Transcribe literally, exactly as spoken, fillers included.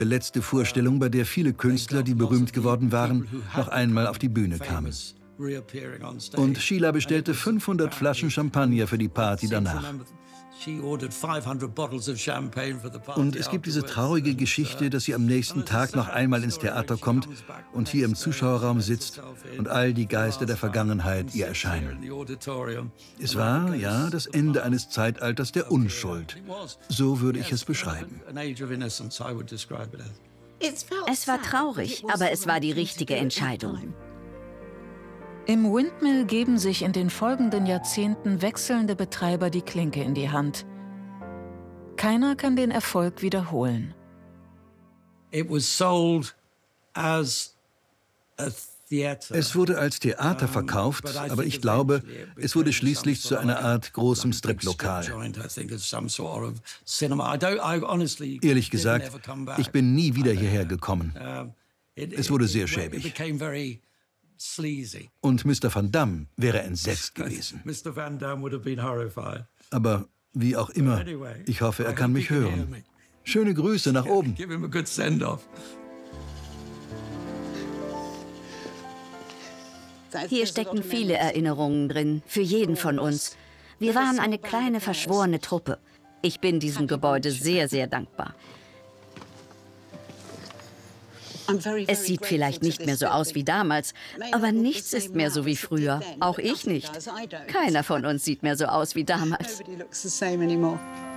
Letzte Vorstellung, bei der viele Künstler, die berühmt geworden waren, noch einmal auf die Bühne kamen. Und Sheila bestellte fünfhundert Flaschen Champagner für die Party danach. Und es gibt diese traurige Geschichte, dass sie am nächsten Tag noch einmal ins Theater kommt und hier im Zuschauerraum sitzt und all die Geister der Vergangenheit ihr erscheinen. Es war, ja, das Ende eines Zeitalters der Unschuld. So würde ich es beschreiben. Es war traurig, aber es war die richtige Entscheidung. Im Windmill geben sich in den folgenden Jahrzehnten wechselnde Betreiber die Klinke in die Hand. Keiner kann den Erfolg wiederholen. Es wurde als Theater verkauft, aber ich glaube, es wurde schließlich zu einer Art großem Striplokal. Ehrlich gesagt, ich bin nie wieder hierher gekommen. Es wurde sehr schäbig. Und Mister Van Damme wäre entsetzt gewesen. Aber wie auch immer, ich hoffe, er kann mich hören. Schöne Grüße nach oben. Hier stecken viele Erinnerungen drin, für jeden von uns. Wir waren eine kleine, verschworene Truppe. Ich bin diesem Gebäude sehr, sehr dankbar. Es sieht vielleicht nicht mehr so aus wie damals, aber nichts ist mehr so wie früher. Auch ich nicht. Keiner von uns sieht mehr so aus wie damals.